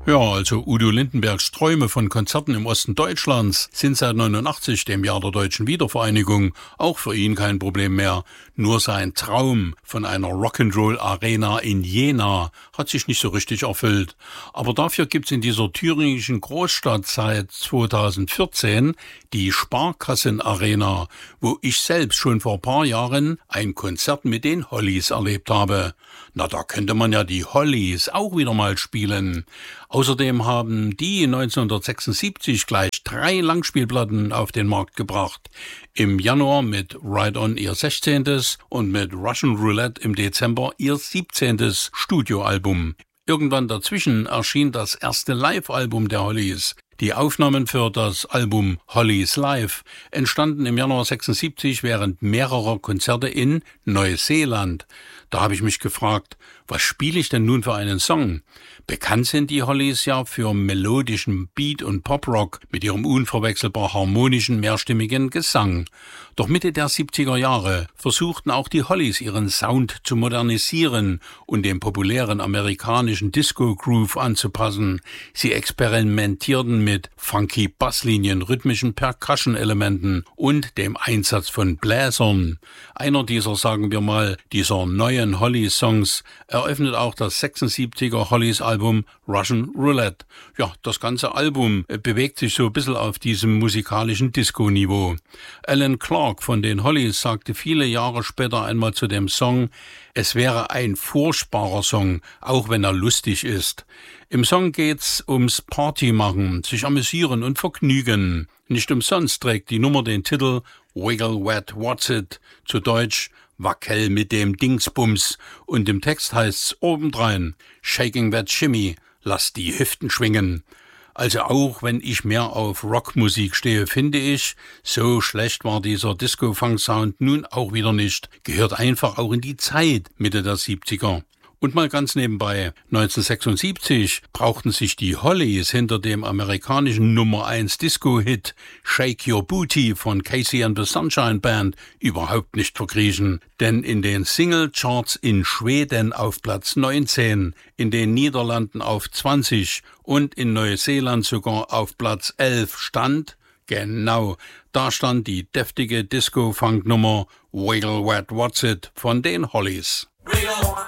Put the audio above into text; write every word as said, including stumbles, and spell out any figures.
Ja, also Udo Lindenbergs Träume von Konzerten im Osten Deutschlands sind seit neunundachtzig, dem Jahr der deutschen Wiedervereinigung, auch für ihn kein Problem mehr. Nur sein Traum von einer Rock'n'Roll-Arena in Jena hat sich nicht so richtig erfüllt. Aber dafür gibt's in dieser thüringischen Großstadt seit zweitausendvierzehn die Sparkassen-Arena, wo ich selbst schon vor ein paar Jahren ein Konzert mit den Hollies erlebt habe. Na, da könnte man ja die Hollies auch wieder mal spielen. Außerdem haben die neunzehnhundertsechsundsiebzig gleich drei Langspielplatten auf den Markt gebracht. Im Januar mit Ride On ihr sechzehntes und mit Russian Roulette im Dezember ihr siebzehntes Studioalbum. Irgendwann dazwischen erschien das erste Live-Album der Hollies. Die Aufnahmen für das Album Hollies Live entstanden im Januar sechsundsiebzig während mehrerer Konzerte in Neuseeland. Da habe ich mich gefragt, was spiele ich denn nun für einen Song? Bekannt sind die Hollies ja für melodischen Beat- und Poprock mit ihrem unverwechselbar harmonischen, mehrstimmigen Gesang. Doch Mitte der siebziger Jahre versuchten auch die Hollies ihren Sound zu modernisieren und dem populären amerikanischen Disco-Groove anzupassen. Sie experimentierten mit funky Basslinien, rhythmischen Percussion-Elementen und dem Einsatz von Bläsern. Einer dieser, sagen wir mal, dieser neuen Hollies-Songs eröffnet auch das sechsundsiebziger Hollies-Album Russian Roulette. Ja, das ganze Album bewegt sich so ein bisschen auf diesem musikalischen Disco-Niveau. Alan Clark von den Hollies sagte viele Jahre später einmal zu dem Song, es wäre ein furchtbarer Song, auch wenn er lustig ist. Im Song geht's ums Partymachen, sich amüsieren und vergnügen. Nicht umsonst trägt die Nummer den Titel Wiggle Wet What's It, zu Deutsch Wackel mit dem Dingsbums, und im Text heißt's obendrein Shaking That Shimmy, lass die Hüften schwingen. Also auch wenn ich mehr auf Rockmusik stehe, finde ich, so schlecht war dieser Disco-Funk-Sound nun auch wieder nicht. Gehört einfach auch in die Zeit Mitte der siebziger. Und mal ganz nebenbei, neunzehnhundertsechsundsiebzig brauchten sich die Hollies hinter dem amerikanischen Nummer eins Disco-Hit Shake Your Booty von Casey and the Sunshine Band überhaupt nicht verkriechen. Denn in den Single-Charts in Schweden auf Platz neunzehn, in den Niederlanden auf zwanzig und in Neuseeland sogar auf Platz elf stand, genau, da stand die deftige Disco-Funk-Nummer Wiggle Wet What's It von den Hollies.